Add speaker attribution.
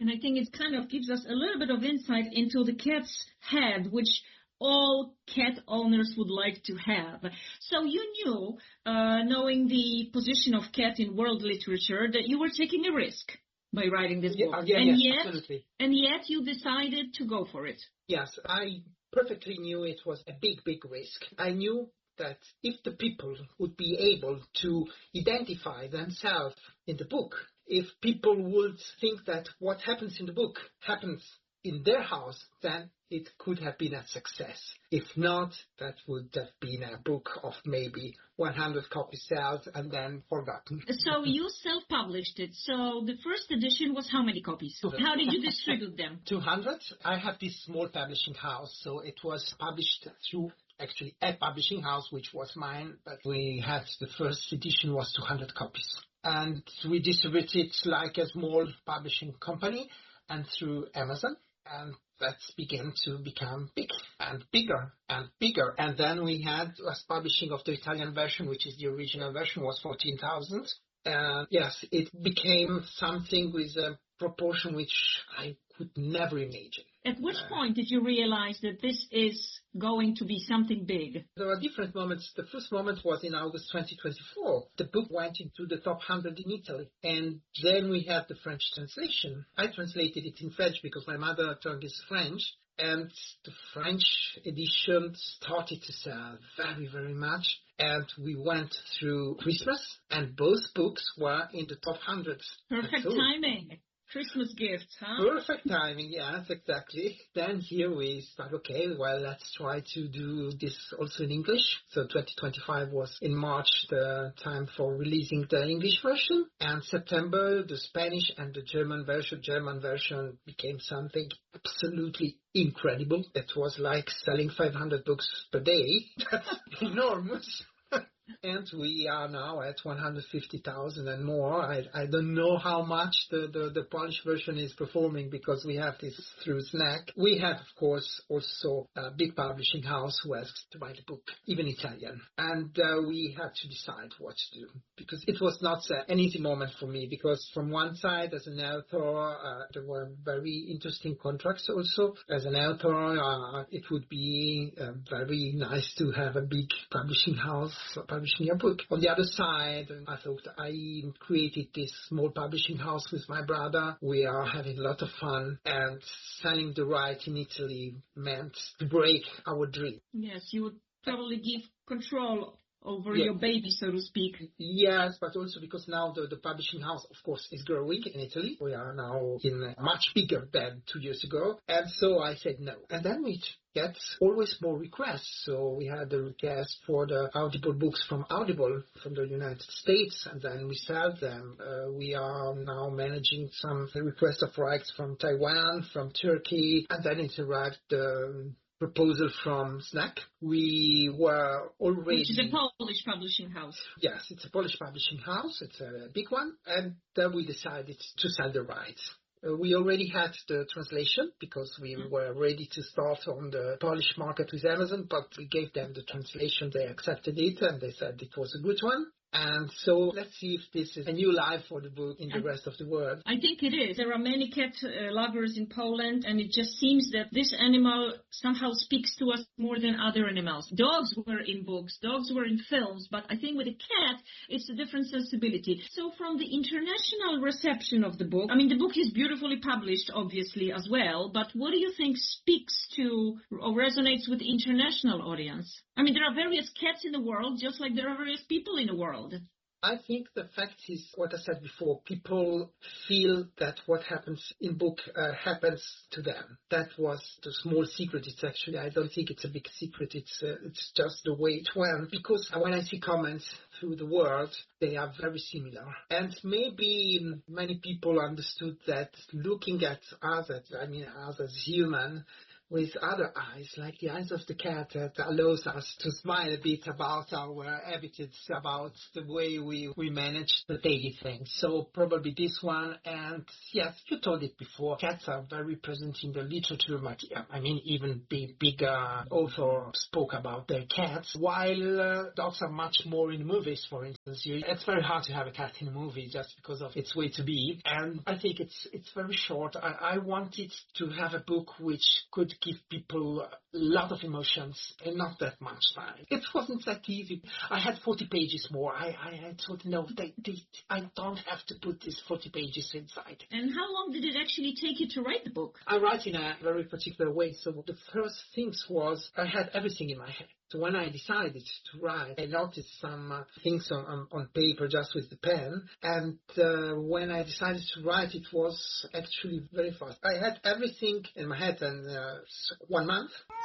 Speaker 1: And I think it kind of gives us a little bit of insight into the cat's head, which all cat owners would like to have. So you knew, knowing the position of cat in world literature, that you were taking a risk by writing this book.
Speaker 2: Absolutely.
Speaker 1: And yet you decided to go for it.
Speaker 2: Yes, I perfectly knew it was a big, big risk. I knew that if the people would be able to identify themselves in the book, if people would think that what happens in the book happens in their house, then it could have been a success. If not, that would have been a book of maybe 100 copies sold and then forgotten.
Speaker 1: So you self-published it. So the first edition was how many copies?
Speaker 2: 200.
Speaker 1: How did you distribute them?
Speaker 2: 200. I have this small publishing house, so it was published through actually a publishing house, which was mine, but we had the first edition was 200 copies. And we distributed like a small publishing company and through Amazon. And that began to become big and bigger and bigger. And then we had last publishing of the Italian version, which is the original version, was 14,000. And yes, it became something with a proportion which I could never imagine.
Speaker 1: At which point did you realize that this is going to be something big?
Speaker 2: There are different moments. The first moment was in August 2024. The book went into the top 100 in Italy. And then we had the French translation. I translated it in French because my mother tongue is French. And the French edition started to sell very, very much. And we went through Christmas, and both books were in the top 100.
Speaker 1: Perfect timing. Christmas gifts, huh?
Speaker 2: Perfect timing, yes, exactly. Then here we start, okay, well, let's try to do this also in English. So 2025 was in March the time for releasing the English version. And September, the Spanish and the German version. German version became something absolutely incredible. It was like selling 500 books per day. That's enormous. And we are now at 150,000 and more. I don't know how much the Polish version is performing because we have this through Snack. We have, of course, also a big publishing house who asks to buy the book, even Italian. And we had to decide what to do because it was not an easy moment for me because from one side, as an author, there were very interesting contracts also. As an author, it would be very nice to have a big publishing house publishing your book. On the other side, I thought I created this small publishing house with my brother. We are having a lot of fun, and selling the right in Italy meant to break our dream.
Speaker 1: Yes, you would probably give control over your baby, so to speak.
Speaker 2: Yes, but also because now the publishing house, of course, is growing in Italy. We are now in much bigger than 2 years ago. And so I said no. And then we get always more requests. So we had the request for the Audible books from Audible from the United States, and then we sell them. We are now managing some requests of rights from Taiwan, from Turkey, and then it arrived proposal from Snack. We were already...
Speaker 1: Which is a Polish publishing house.
Speaker 2: Yes, it's a Polish publishing house. It's a big one. And then we decided to sell the rights. We already had the translation because we were ready to start on the Polish market with Amazon, but we gave them the translation. They accepted it and they said it was a good one. And so let's see if this is a new life for the book in the rest of the world.
Speaker 1: I think it is. There are many cat lovers in Poland, and it just seems that this animal somehow speaks to us more than other animals. Dogs were in books, dogs were in films, but I think with a cat, it's a different sensibility. So from the international reception of the book, I mean, the book is beautifully published, obviously, as well, but what do you think speaks to or resonates with the international audience? I mean, there are various cats in the world, just like there are various people in the world.
Speaker 2: I think the fact is what I said before. People feel that what happens in book happens to them. That was the small secret. It's actually, I don't think it's a big secret. It's just the way it went. Because when I see comments through the world, they are very similar. And maybe many people understood that looking at us, us as human, with other eyes, like the eyes of the cat that allows us to smile a bit about our habits, about the way we manage the daily things. So probably this one. And yes, you told it before, cats are very present in the literature. I mean, even big author spoke about their cats, while dogs are much more in movies, for instance. It's very hard to have a cat in a movie just because of its way to be. And I think it's very short. I wanted to have a book which could give people a lot of emotions and not that much time. It wasn't that easy. I had 40 pages more. I thought, no, I don't have to put these 40 pages inside.
Speaker 1: And how long did it actually take you to write the book?
Speaker 2: I write in a very particular way. So the first things was I had everything in my head. So when I decided to write, I noticed some things on paper just with the pen. And when I decided to write, it was actually very fast. I had everything in my head in 1 month.